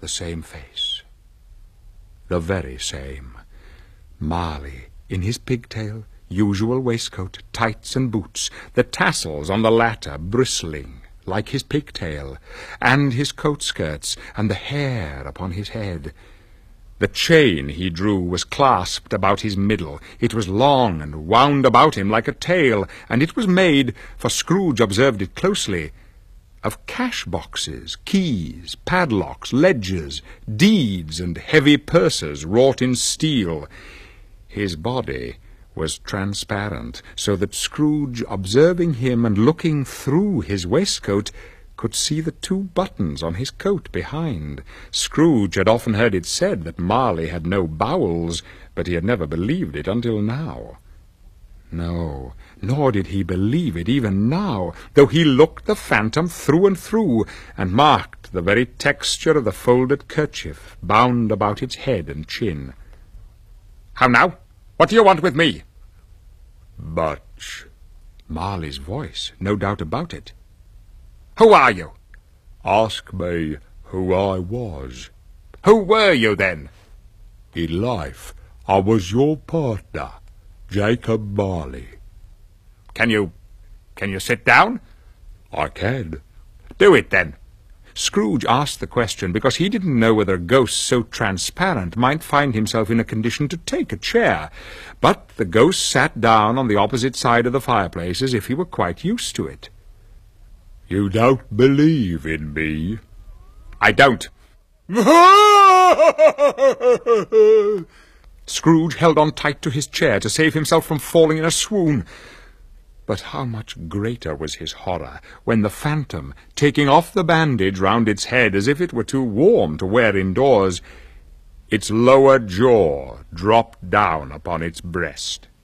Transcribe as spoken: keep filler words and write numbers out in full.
the same face. The very same. Marley, in his pigtail, usual waistcoat, tights and boots, the tassels on the latter bristling like his pigtail, and his coat-skirts, and the hair upon his head. The chain he drew was clasped about his middle. It was long and wound about him like a tail, and it was made, for Scrooge observed it closely, of cash-boxes, keys, padlocks, ledgers, deeds, and heavy purses wrought in steel. His body was transparent, so that Scrooge, observing him and looking through his waistcoat, could see the two buttons on his coat behind. Scrooge had often heard it said that Marley had no bowels, but he had never believed it until now. No, nor did he believe it even now, though he looked the phantom through and through, and marked the very texture of the folded kerchief bound about its head and chin. "How now? What do you want with me?" "Butch." Marley's voice, no doubt about it. "Who are you?" "Ask me who I was." "Who were you, then?" "In life, I was your partner, Jacob Marley." Can you... can you sit down?" "I can." "Do it, then." Scrooge asked the question because he didn't know whether a ghost so transparent might find himself in a condition to take a chair. But the ghost sat down on the opposite side of the fireplace as if he were quite used to it. "You don't believe in me?" "I don't." Scrooge held on tight to his chair to save himself from falling in a swoon. But how much greater was his horror when the phantom, taking off the bandage round its head as if it were too warm to wear indoors, its lower jaw dropped down upon its breast.